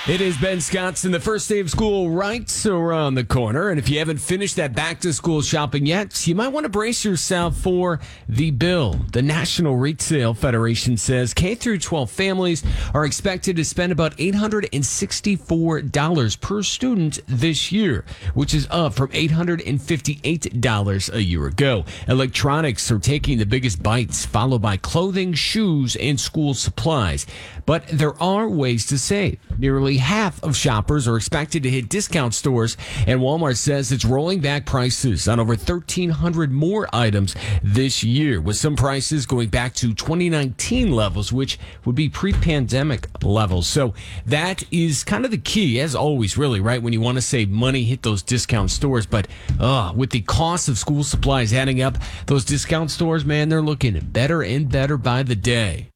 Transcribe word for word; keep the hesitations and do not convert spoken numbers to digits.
It is Ben Scottson, the first day of school right around the corner. And if you haven't finished that back-to-school shopping yet, you might want to brace yourself for the bill. The National Retail Federation says K through twelve families are expected to spend about eight hundred sixty-four dollars per student this year, which is up from eight hundred fifty-eight dollars a year ago. Electronics are taking the biggest bites, followed by clothing, shoes, and school supplies. But there are ways to save. Nearly half of shoppers are expected to hit discount stores, and Walmart says it's rolling back prices on over thirteen hundred more items this year, with some prices going back to twenty nineteen levels, which would be pre-pandemic levels. So that is kind of the key, as always, really, right? When you want to save money, hit those discount stores. But uh, with the cost of school supplies adding up, those discount stores, man, they're looking better and better by the day.